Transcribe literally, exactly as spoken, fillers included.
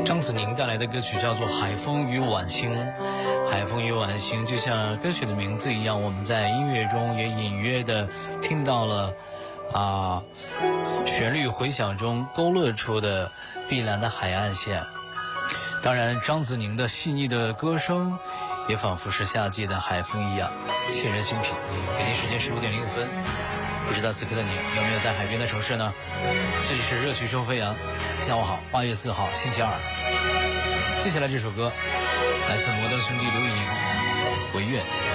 张子宁带来的歌曲叫做《海风与晚星》，海风与晚星就像歌曲的名字一样，我们在音乐中也隐约的听到了啊，旋律回响中勾勒出的碧蓝的海岸线。当然，张子宁的细腻的歌声也仿佛是夏季的海风一样沁人心脾。北京时间十五点零五分，不知道此刻的你有没有在海边的城市呢？这里是热曲收飞扬，下午好，八月四号星期二。接下来这首歌来自摩登兄弟刘宇宁，《唯愿》。